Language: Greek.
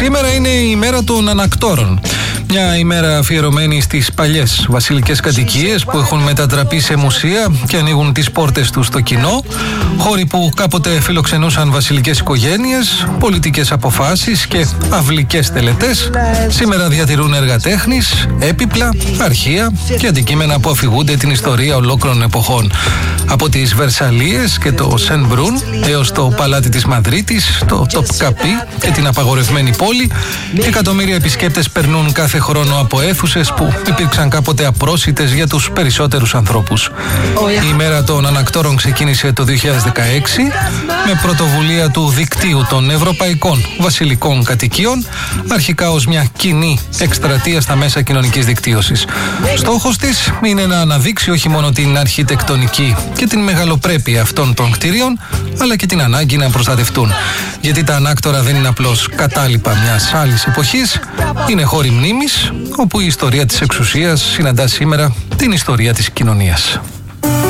Σήμερα είναι η ημέρα των ανακτόρων. Μια ημέρα αφιερωμένη στις παλιές βασιλικές κατοικίες που έχουν μετατραπεί σε μουσεία και ανοίγουν τις πόρτες τους στο κοινό. Χώροι που κάποτε φιλοξενούσαν βασιλικές οικογένειες, πολιτικές αποφάσεις και αυλικές τελετές, σήμερα διατηρούν έργα τέχνης, έπιπλα, αρχεία και αντικείμενα που αφηγούνται την ιστορία ολόκληρων εποχών. Από τις Βερσαλίες και το Σεν Μπρούν έως το παλάτι της Μαδρίτης, το Τοπκαπί και την απαγορευμένη πόλη, εκατομμύρια επισκέπτες περνούν κάθε χρόνο από αίθουσες που υπήρξαν κάποτε απρόσιτες για τους περισσότερους ανθρώπους. Η ημέρα των ανακτόρων ξεκίνησε το 2016 με πρωτοβουλία του δικτύου των Ευρωπαϊκών Βασιλικών Κατοικίων, αρχικά ως μια κοινή εκστρατεία στα μέσα κοινωνικής δικτύωσης. Στόχος της είναι να αναδείξει όχι μόνο την αρχιτεκτονική και την μεγαλοπρέπεια αυτών των κτηρίων, αλλά και την ανάγκη να προστατευτούν. Γιατί τα ανάκτορα δεν είναι απλώς κατάλοιπα μιας άλλης εποχής, είναι χώροι μνήμης, όπου η ιστορία της εξουσίας συναντά σήμερα την ιστορία της κοινωνίας.